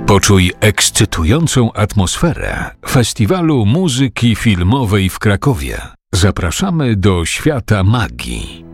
Poczuj ekscytującą atmosferę Festiwalu Muzyki Filmowej w Krakowie. Zapraszamy do świata magii.